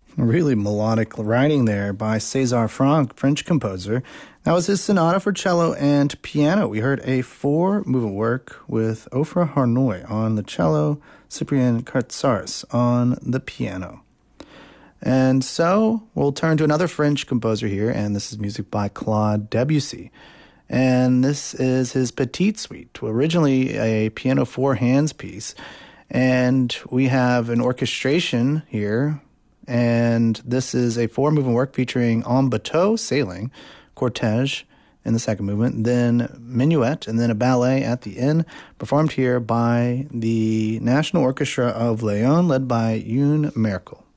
Really melodic writing there by César Franck, French composer. That was his sonata for cello and piano. We heard a 4-movement work with Ofra Harnoy on the cello, Cyprien Kartsaris on the piano. And so we'll turn to another French composer here, and this is music by Claude Debussy. And this is his Petite Suite, originally a piano 4 hands piece. And we have an orchestration here, and this is a 4-movement work featuring En Bateau, sailing, cortege in the second movement, then minuet, and then a ballet at the end, performed here by the National Orchestra of Lyon, led by Youn Merkel.